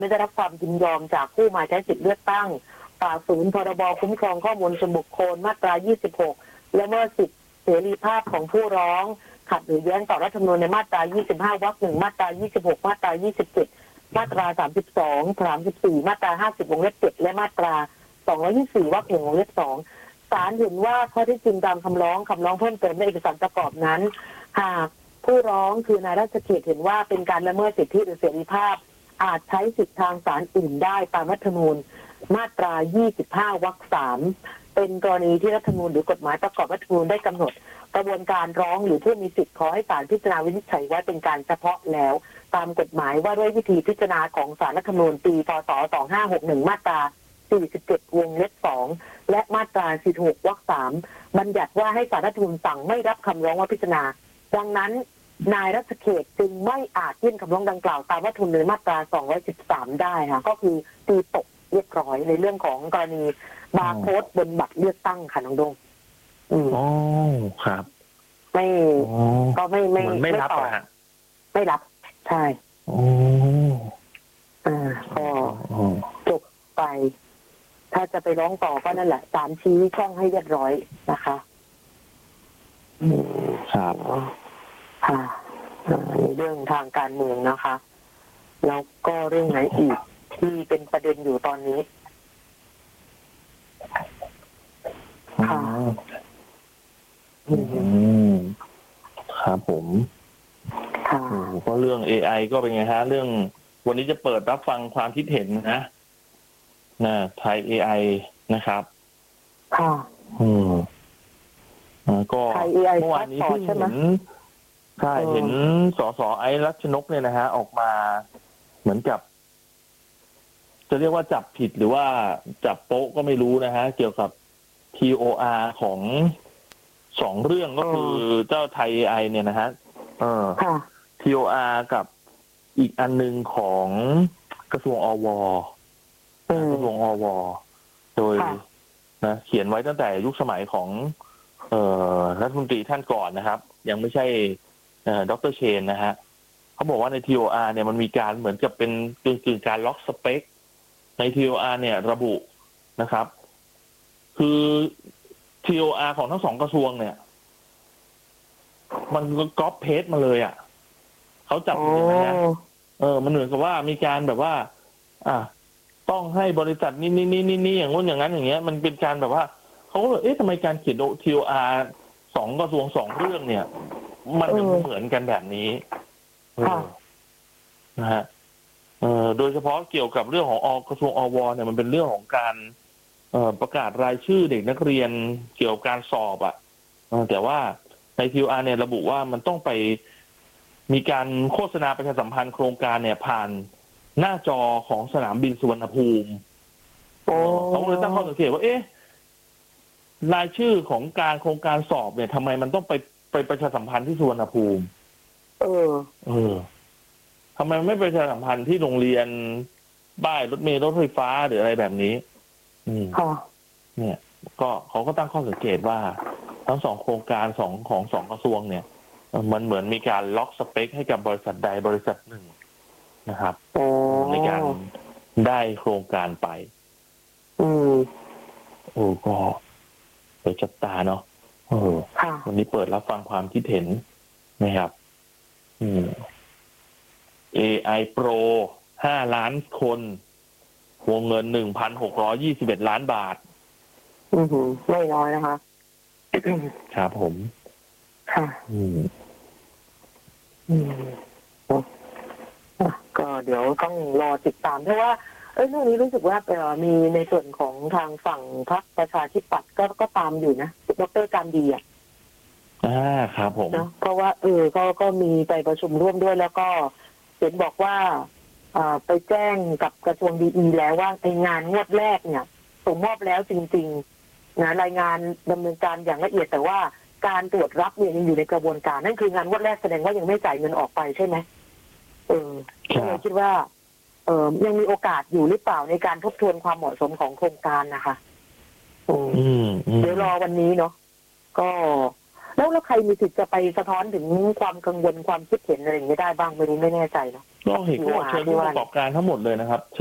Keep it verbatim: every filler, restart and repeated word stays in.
ไม่ได้รับความยินยอมจากผู้มาใช้สิทธิเลือกตั้งฝ่าฝืนพรบคุ้มครองข้อมูลส่วนบุคคลมาตรายี่สิบหกและเมื่อสิทธิเสรีภาพของผู้ร้องขัดหรือแย้งต่อรัฐธรรมนูญในมาตรายี่สิบห้าวรรคหนึ่งมาตรายี่สิบหกมาตรายี่สิบเจ็ดมาตราสามสิบสอง สามสิบสี่มาตราห้าสิบวงเล็บเจ็ดและมาตราสองร้อยยี่สิบสี่วรรคหนึ่งวงเล็บสองศาลเห็นว่าข้อที่จริงตามคำร้องคำร้องเพิ่มเติมในเอกสารประกอบนั้นหากผู้ร้องคือนายราชเขตเห็นว่าเป็นการละเมิดสิทธิหรือเสรีภาพอาจใช้สิทธิทางศาลอื่นได้ตามรัฐธรรมนูญมาตรายี่สิบห้าวรรคสามเป็นกรณีที่รัฐธรรมนูญหรือกฎหมายประกอบรัฐธรรมนูญได้กำหนดกระบวนการร้องหรือผู้มีสิทธิ์ขอให้ศาลพิจารณาวินิจฉัยไว้เป็นการเฉพาะแล้วตามกฎหมายว่าด้วยวิธีพิจารณาของศาลรัฐธรรมนูญปีพ.ศ. สองพันห้าร้อยหกสิบเอ็ดมาตราสี่สิบเจ็ดวงเล็บสองและมาตราสี่สิบหกวรรคสามบัญญัติว่าให้ศาลรัฐธรรมนูญสั่งไม่รับคำร้องว่าพิจารณาดังนั้นนายรัชเขตจึงไม่อาจยื่นคำร้องดังกล่าวตามรัฐธรรมนูญมาตราสองร้อยสิบสามได้ค่ะก็คือตีตกเรียบร้อยในเรื่องของกรณีบาร์โค้ดบนบัตรเลือกตั้งค่ะน้องดงอืมอ๋อครับไม่ก็ไม่ไม่ไม่รับอ่ะไม่รับใช่อ๋ออ่าก็จบไปถ้าจะไปร้องต่อก็นั่นแหละศาลชี้ช่องให้เรียบร้อยนะคะอืมครับค่ะในเรื่องทางการเมืองนะคะแล้วก็เรื่องไหนอีกที่เป็นประเด็นอยู่ตอนนี้ค่ะอืมครับผมค่ะก็เรื่อง เอ ไอ ก็เป็นไงฮะเรื่องวันนี้จะเปิดรับฟังความคิดเห็นนะนะไทย เอ ไอ นะครับค่ะอืมก็เมื่อวานนี้เพิ่งเห็นใช่เห็นสสไอซ์รัชนกเนี่ยนะฮะออกมาเหมือนกับจะเรียกว่าจับผิดหรือว่าจับโป๊ะก็ไม่รู้นะฮะเกี่ยวกับ ที โอ อาร์ ของสองเรื่องก็คือเจ้าไทย เอ ไอ เนี่ยนะฮะเออ ที โอ อาร์ กับอีกอันนึงของกระทรวงอวกระทรวงอวโดยนะเขียนไว้ตั้งแต่ยุคสมัยของเอ่อรัฐมนตรีท่านก่อนนะครับยังไม่ใช่เอ่อดร.เชนนะฮะเขาบอกว่าใน ที โอ อาร์ เนี่ยมันมีการเหมือนกับเป็นกึ่งๆการล็อกสเปคใน ที โอ อาร์ เนี่ยระบุนะครับคือ ที โอ อาร์ ของทั้งสองกระทรวงเนี่ยมันก็ก๊อปเพจมาเลยอ่ะเขาจับอย่างนั้นนะเออมันเหมือนกับว่ามีการแบบว่าอ่ะต้องให้บริษัทนี่นี่นี่นี่นี่อย่างงู้นอย่างนั้นอย่างเงี้ยมันเป็นการแบบว่าเขาก็เอ๊ะทำไมการเขียน ที โอ อาร์ สองกระทรวงสองเรื่องเนี่ยมันเหมือนกันแบบนี้นะฮะเอ่อโดยเฉพาะเกี่ยวกับเรื่องของอกระทรวงอวเนี่ยมันเป็นเรื่องของการเอ่อประกาศรายชื่อเด็กนักเรียนเกี่ยวกับการสอบอ่ะแต่ว่าใน ที โอ อาร์ เนี่ยระบุว่ามันต้องไปมีการโฆษณาประชาสัมพันธ์โครงการเนี่ยผ่านหน้าจอของสนามบินสุวรรณภูมิเขาเลยตั้งข้อสังเกตว่าเอ๊ะรายชื่อของการโครงการสอบเนี่ยทำไมมันต้องไปไปประชาสัมพันธ์ที่สุวรรณภูมิเออเออทำไมไม่ประชาสัมพันธ์ที่โรงเรียนบ้านรถเมล์รถไฟฟ้าหรืออะไรแบบนี้อืมเนี่ยก็เขาก็ตั้งข้อสังเกตว่าทั้งสองโครงการสองของสองกระทรวงเนี่ยมันเหมือนมีการล็อกสเปคให้กับบริษัทใดบริษัทหนึ่งนะครับในการได้โครงการไปอืมโอ้ก็เปิดจับตาเนาะเออวันนี้เปิดรับฟังความคิดเห็นนะครับอืม เอ ไอ Pro ห้าล้านคนวงเงิน หนึ่งพันหกร้อยยี่สิบเอ็ด ล้านบาทอือหือไม่น้อยนะคะครับผมค่ะอืมอืมก็เดี๋ยวต้องรอติดตามเพราะว่าเอ้ยเรื่องนี้รู้สึกว่าเอ่อมีในส่วนของทางฝั่งพรรคประชาธิปัตย์ก็ก็ตามอยู่นะดร.การดีอ่ะอ่าครับผมนะเพราะว่าเออก็ก็มีไปประชุมร่วมด้วยแล้วก็เห็นบอกว่าอ่าไปแจ้งกับกระทรวงดีอีแล้วว่าในงานงวดแรกเนี่ยส่งมอบแล้วจริงๆนะรายงานดำเนินการอย่างละเอียดแต่ว่าการตรวจรับเนี่ยยังอยู่ในกระบวนการนั่นคืองานงวดแรกแสดงว่ายังไม่จ่ายเงินออกไปใช่ไหมเออก็เลยคิดว่าเออยังมีโอกาสอยู่หรือเปล่าในการทบทวนความเหมาะสมของโครงการนะคะอืมเดี๋ยวรอวันนี้เนาะก็แล้วแล้วใครมีสิทธิ์จะไปสะท้อนถึงความกังวลความคิดเห็นอะไรอย่างนี้ได้บ้างไม่รู้ไม่แน่ใจนะก็เห็นก็เชิญผู้ประกอบการทั้งหมดเลยนะครับ